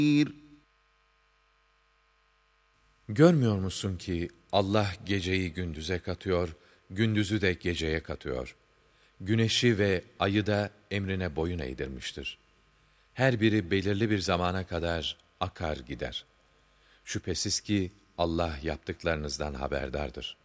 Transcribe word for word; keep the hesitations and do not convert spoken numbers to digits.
Görmüyor musun ki Allah geceyi gündüze katıyor, gündüzü de geceye katıyor. Güneşi ve ayı da emrine boyun eğdirmiştir. Her biri belirli bir zamana kadar akar gider. Şüphesiz ki Allah yaptıklarınızdan haberdardır.